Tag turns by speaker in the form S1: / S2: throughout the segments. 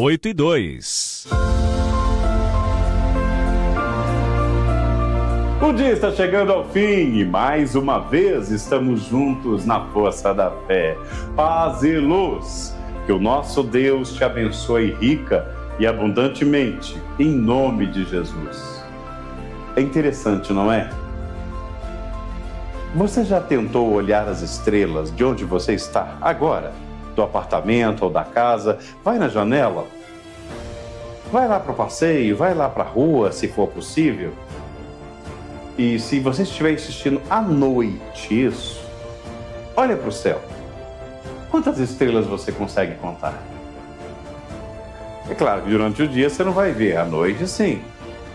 S1: 8:02.
S2: O dia está chegando ao fim e mais uma vez estamos juntos na força da fé. Paz e luz. Que o nosso Deus te abençoe rica e abundantemente, em nome de Jesus. É interessante, não é? Você já tentou olhar as estrelas de onde você está agora? Do apartamento ou da casa? Vai na janela. Vai lá para o passeio, vai lá para a rua, se for possível. E se você estiver assistindo à noite isso, olha para o céu. Quantas estrelas você consegue contar? É claro que durante o dia você não vai ver, à noite sim.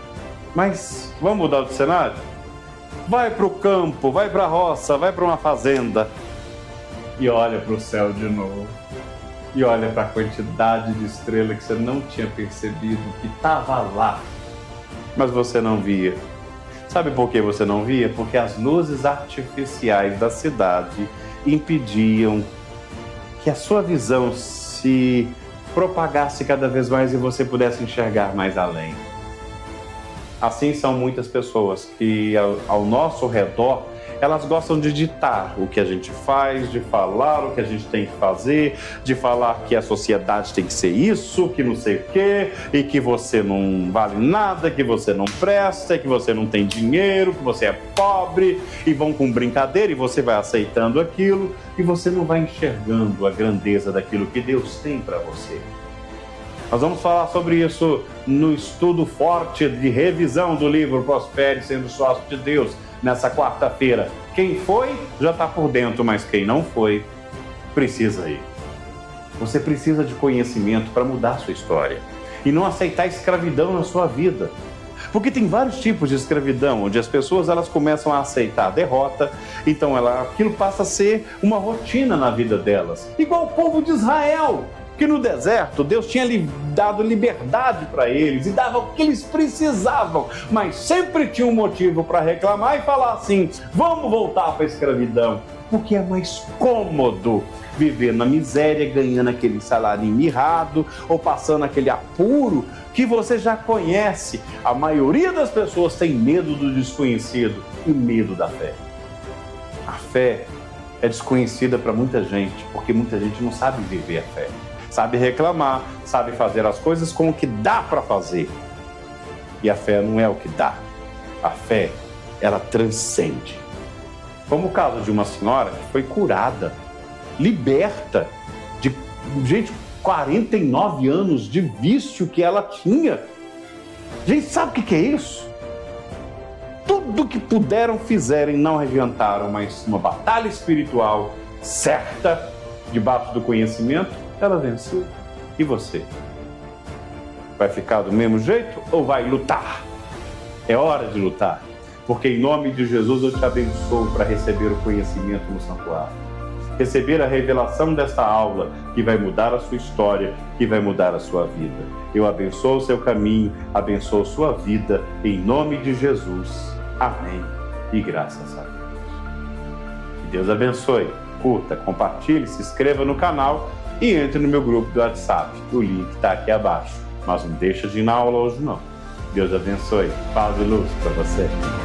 S2: Mas vamos mudar de cenário? Vai para o campo, vai para a roça, vai para uma fazenda e olha para o céu de novo. E olha para a quantidade de estrelas que você não tinha percebido que estava lá, mas você não via. Sabe por que você não via? Porque as luzes artificiais da cidade impediam que a sua visão se propagasse cada vez mais e você pudesse enxergar mais além. Assim são muitas pessoas que ao nosso redor, elas gostam de ditar o que a gente faz, de falar o que a gente tem que fazer, de falar que a sociedade tem que ser isso, que não sei o quê, e que você não vale nada, que você não presta, que você não tem dinheiro, que você é pobre, e vão com brincadeira e você vai aceitando aquilo e você não vai enxergando a grandeza daquilo que Deus tem para você. Nós vamos falar sobre isso no estudo forte de revisão do livro Prospere Sendo Sócio de Deus, nessa quarta-feira. Quem foi, já está por dentro, mas quem não foi, precisa ir. Você precisa de conhecimento para mudar a sua história e não aceitar a escravidão na sua vida. Porque tem vários tipos de escravidão, onde as pessoas elas começam a aceitar a derrota, então aquilo passa a ser uma rotina na vida delas. Igual o povo de Israel, que no deserto Deus tinha dado liberdade para eles e dava o que eles precisavam, mas sempre tinha um motivo para reclamar e falar assim: vamos voltar para a escravidão, porque é mais cômodo viver na miséria, ganhando aquele salário mirrado ou passando aquele apuro que você já conhece. A maioria das pessoas tem medo do desconhecido e medo da fé. A fé é desconhecida para muita gente, porque muita gente não sabe viver a fé. Sabe reclamar, sabe fazer as coisas com o que dá para fazer. E a fé não é o que dá. A fé, ela transcende. Como o caso de uma senhora que foi curada, liberta de, 49 anos de vício que ela tinha. Gente, sabe o que é isso? Tudo que puderam, fizeram e não adiantaram, mas uma batalha espiritual certa, debaixo do conhecimento, ela venceu. E você? Vai ficar do mesmo jeito ou vai lutar? É hora de lutar. Porque em nome de Jesus eu te abençoo para receber o conhecimento no santuário. Receber a revelação desta aula que vai mudar a sua história, que vai mudar a sua vida. Eu abençoo o seu caminho, abençoo sua vida, em nome de Jesus. Amém. E graças a Deus. Que Deus abençoe. Curta, compartilhe, se inscreva no canal e entre no meu grupo do WhatsApp. O link está aqui abaixo. Mas não deixa de ir na aula hoje não. Deus abençoe. Paz e luz para você.